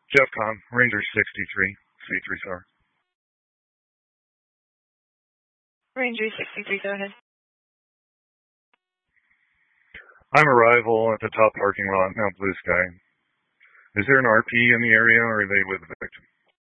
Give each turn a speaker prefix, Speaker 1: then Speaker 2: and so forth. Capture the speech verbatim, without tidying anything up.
Speaker 1: Jeff Con, Ranger sixty-three, C three star.
Speaker 2: Ranger sixty-three, go ahead.
Speaker 1: I'm Arrival at the top parking lot, now Blue Sky. Is there an R P in the area, or are they with the victim?